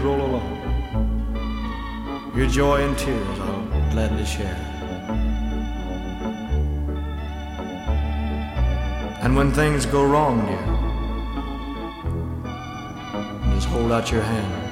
roll along. Your joy and tears I'll gladly share. And when things go wrong, dear, just hold out your hand